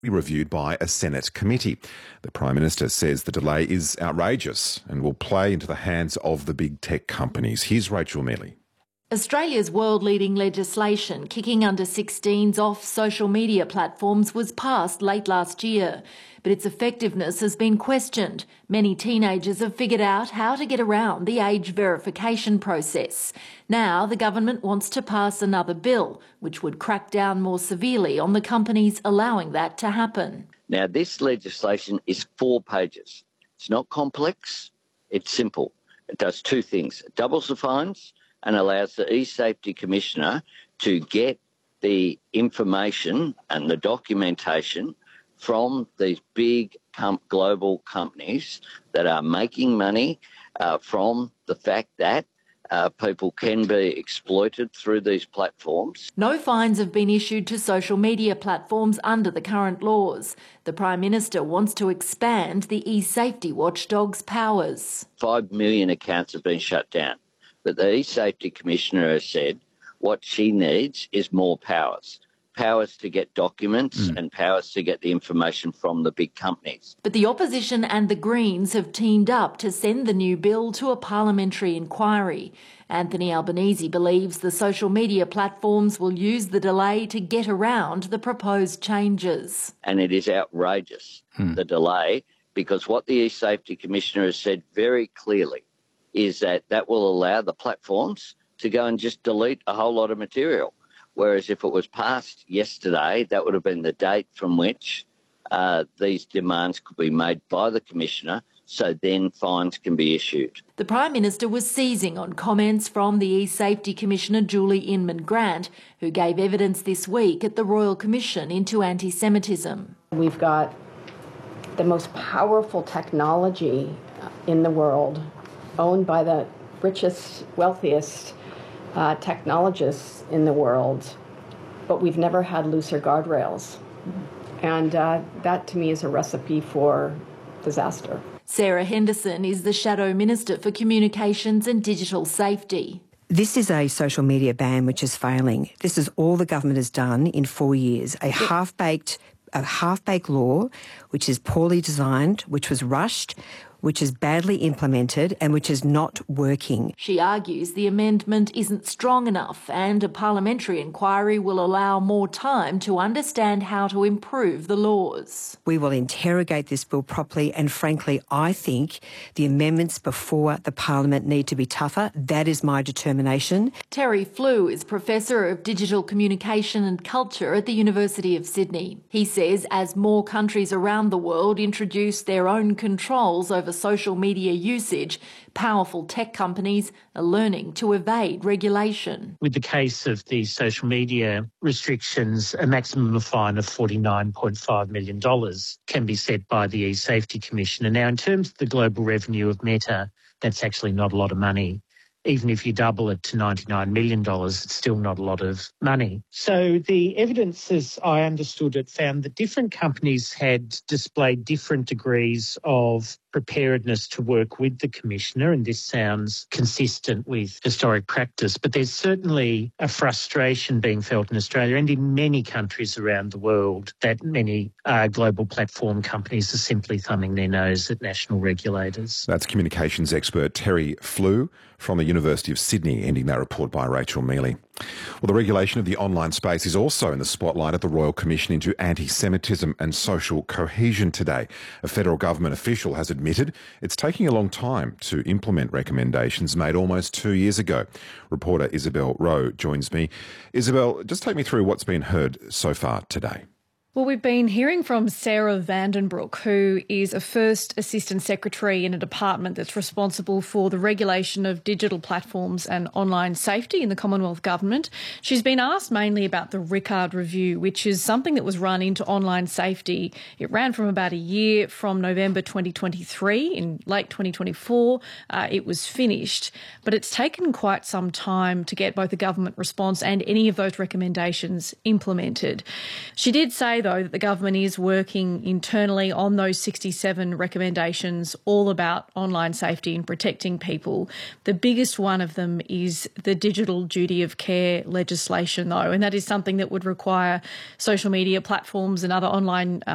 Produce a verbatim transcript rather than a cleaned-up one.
be reviewed by a Senate committee. The Prime Minister says the delay is outrageous and will play into the hands of the big tech companies. Here's Rachel Mealy. Australia's world-leading legislation kicking under sixteens off social media platforms was passed late last year, but its effectiveness has been questioned. Many teenagers have figured out how to get around the age verification process. Now the government wants to pass another bill, which would crack down more severely on the companies allowing that to happen. Now, this legislation is four pages. It's not complex, it's simple. It does two things. It doubles the fines and allows the eSafety Commissioner to get the information and the documentation from these big com- global companies that are making money uh, from the fact that uh, people can be exploited through these platforms. No fines have been issued to social media platforms under the current laws. The Prime Minister wants to expand the eSafety watchdog's powers. Five million accounts have been shut down. But the eSafety Commissioner has said what she needs is more powers. Powers to get documents mm. and powers to get the information from the big companies. But the opposition and the Greens have teamed up to send the new bill to a parliamentary inquiry. Anthony Albanese believes the social media platforms will use the delay to get around the proposed changes. And it is outrageous, mm. the delay, because what the eSafety Commissioner has said very clearly is that that will allow the platforms to go and just delete a whole lot of material. Whereas if it was passed yesterday, that would have been the date from which uh, these demands could be made by the Commissioner, so then fines can be issued. The Prime Minister was seizing on comments from the eSafety Commissioner Julie Inman-Grant, who gave evidence this week at the Royal Commission into anti-Semitism. We've got the most powerful technology in the world, owned by the richest, wealthiest uh, technologists in the world, but we've never had looser guardrails. And uh, that, to me, is a recipe for disaster. Sarah Henderson is the Shadow Minister for Communications and Digital Safety. This is a social media ban which is failing. This is all the government has done in four years, a half-baked, a half-baked law which is poorly designed, which was rushed, which is badly implemented and which is not working. She argues the amendment isn't strong enough and a parliamentary inquiry will allow more time to understand how to improve the laws. We will interrogate this bill properly and frankly I think the amendments before the parliament need to be tougher. That is my determination. Terry Flew is Professor of Digital Communication and Culture at the University of Sydney. He says as more countries around the world introduce their own controls over social media usage, powerful tech companies are learning to evade regulation. With the case of the social media restrictions, a maximum fine of forty-nine point five million dollars can be set by the eSafety Commissioner. Now, in terms of the global revenue of Meta, that's actually not a lot of money. Even if you double it to ninety-nine million dollars, it's still not a lot of money. So the evidence, as I understood it, found that different companies had displayed different degrees of preparedness to work with the Commissioner, and this sounds consistent with historic practice. But there's certainly a frustration being felt in Australia and in many countries around the world that many uh, global platform companies are simply thumbing their nose at national regulators. That's communications expert Terry Flew from the University of Sydney, ending that report by Rachel Mealy. Well, the regulation of the online space is also in the spotlight at the Royal Commission into Anti-Semitism and Social Cohesion today. A federal government official has admitted it's taking a long time to implement recommendations made almost two years ago. Reporter Isabel Rowe joins me. Isabel, just take me through what's been heard so far today. Well, we've been hearing from Sarah Vandenbroek, who is a First Assistant Secretary in a department that's responsible for the regulation of digital platforms and online safety in the Commonwealth Government. She's been asked mainly about the Rickard Review, which is something that was run into online safety. It ran from about a year from November twenty twenty-three. In late twenty twenty-four, uh, it was finished. But it's taken quite some time to get both the government response and any of those recommendations implemented. She did say, though, that the government is working internally on those sixty-seven recommendations all about online safety and protecting people. The biggest one of them is the digital duty of care legislation, though, and that is something that would require social media platforms and other online uh,